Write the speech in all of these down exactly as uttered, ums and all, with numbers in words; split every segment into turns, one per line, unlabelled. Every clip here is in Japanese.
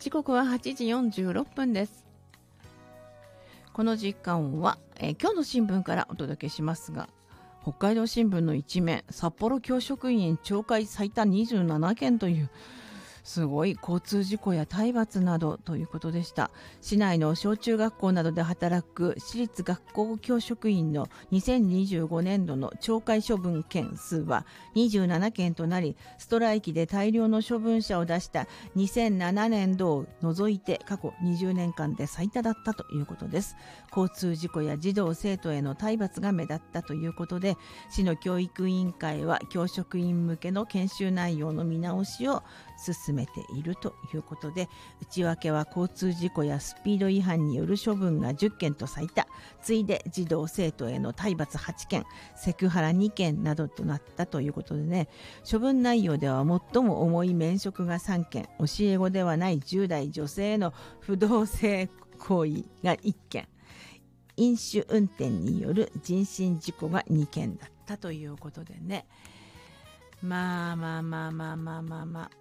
時刻ははちじよんじゅうろっぷんです。この時間は、えー、今日の新聞からお届けしますが、北海道新聞の一面、札幌教職員懲戒最多にじゅうななけんというすごい交通事故や体罰などということでした。市内の小中学校などで働く私立学校教職員のにせんにじゅうごねんどの懲戒処分件数はにじゅうななけんとなり、ストライキで大量の処分者を出したにせんななねんどを除いて過去にじゅうねんかんで最多だったということです。交通事故や児童生徒への体罰が目立ったということで、市の教育委員会は教職員向けの研修内容の見直しを進めているということで、内訳は交通事故やスピード違反による処分がじゅっけんと最多、次いで児童生徒への体罰はちけん、セクハラにけんなどとなったということでね、処分内容では最も重い免職がさんけん、教え子ではないじゅうだい女性への不動性行為がいっけん、飲酒運転による人身事故がにけんだったということでね、まあまあまあまあまあまあまあ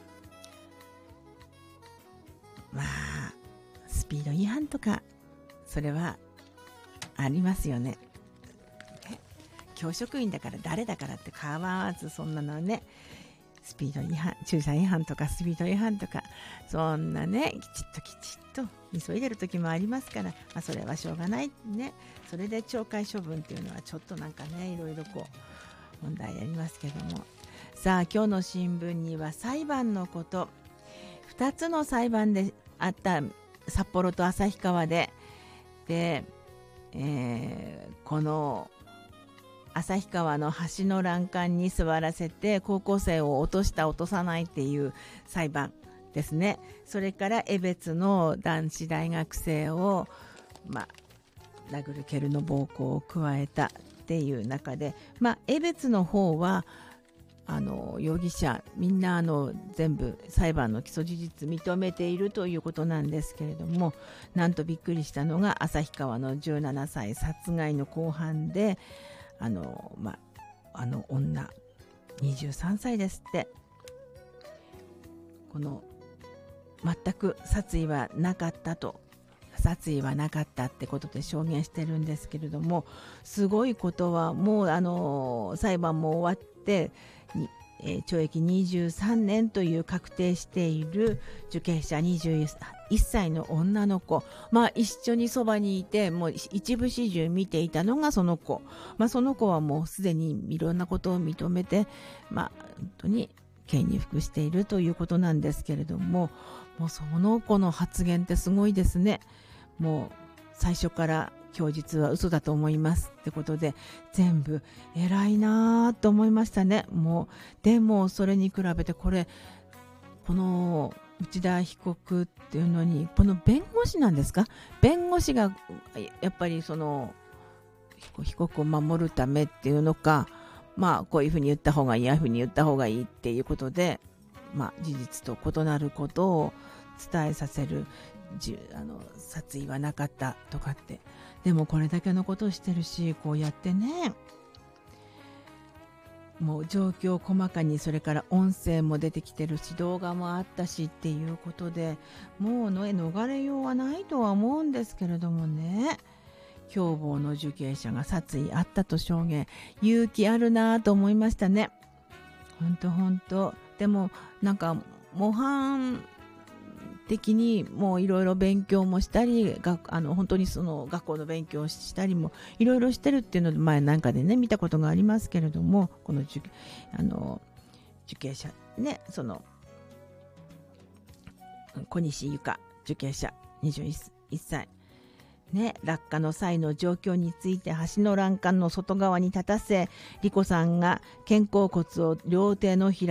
まあスピード違反とかそれはありますよね。教職員だから誰だからって構わず、そんなのはね、スピード違反、駐車違反とかスピード違反とか、そんなね、きちっときちっと急いでる時もありますから、まあ、それはしょうがないね。それで懲戒処分っていうのはちょっとなんかね、いろいろこう問題ありますけども、さあ今日の新聞には裁判のこと、ふたつの裁判であった札幌と旭川でで、えー、この旭川の橋の欄干に座らせて高校生を落とした落とさないっていう裁判ですね。それから江別の男子大学生を、まあ、殴る蹴るの暴行を加えたっていう中で、まあ、江別の方はあの容疑者みんなあの全部裁判の起訴事実認めているということなんですけれども、なんとびっくりしたのが旭川のじゅうななさい殺害の公判で、あの、まあ、あの女にじゅうさんさいですって、この全く殺意はなかったと殺意はなかったってことで証言してるんですけれども、すごいことはもうあの裁判も終わってえー、懲役にじゅうさんねんという確定している受刑者にじゅういっさいの女の子、まあ、一緒にそばにいてもう一部始終見ていたのがその子、まあ、その子はもうすでにいろんなことを認めて、まあ、本当に刑に服しているということなんですけれども、もうその子の発言ってすごいですね。もう最初から供述は嘘だと思いますってことで、全部偉いなと思いましたね。もうでもそれに比べてこれこの内田被告っていうのに、この弁護士なんですか、弁護士がやっぱりその被告を守るためっていうのか、まあこういうふうに言った方がいい、ああいうふうに言った方がいいっていうことで、まあ事実と異なることを伝えさせる、あの殺意はなかったとかって、でもこれだけのことをしてるし、こうやってね、もう状況を細かに、それから音声も出てきてるし動画もあったしっていうことで、もう逃れようはないとは思うんですけれどもね、共謀の受刑者が殺意あったと証言、勇気あるなと思いましたね。本当本当。でもなんか模範的にもういろいろ勉強もしたり、があの本当にその学校の勉強をしたりもいろいろしてるっていうので、前なんかでね見たことがありますけれども、この受あの受刑者ね、その小西由香受刑者にじゅういっさいね、落下の際の状況について橋の欄干の外側に立たせ、莉子さんが肩甲骨を両手のひら